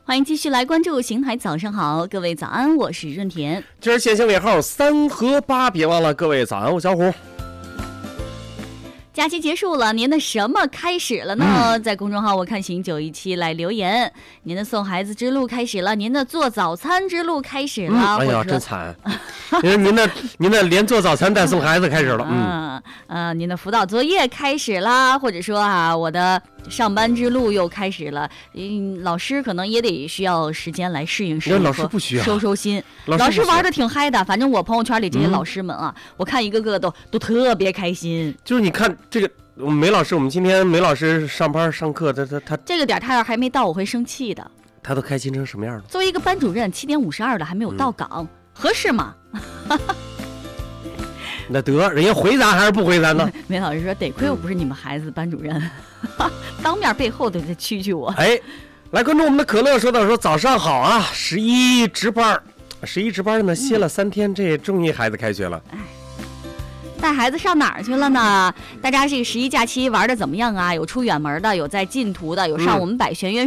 欢迎继续来关注邢台早上好，各位早安，我是润田。 今儿限行尾号3和8，别忘了，各位早安，我小虎。 假期结束了，您的什么开始了呢？在公众号我看行917来留言，您的送孩子之路开始了，您的做早餐之路开始了。 哎呀，真惨！您的连做早餐带送孩子开始了。 您的辅导作业开始啦，或者说我的上班之路又开始了。老师可能也得需要时间来适应， 老师不需要收心。老师玩的挺嗨的，反正我朋友圈里这些老师们我看一个个都特别开心。 就是你看这个梅老师，我们今天梅老师上班上课，他这个点他要还没到，我会生气的。 他都开心成什么样了？ 作为一个班主任，7点52了还没有到岗，合适吗？ 那得人家回咱还是不回咱呢？ 梅老师说得亏我不是你们孩子班主任，当面背后得蛐我。 哎，来关注我们的可乐说早上好啊！11值班呢，歇了3天，这终于孩子开学了。 带孩子上哪儿去了呢？大家这个11假期玩的怎么样啊？有出远门的，有在近途的，有上我们百玄园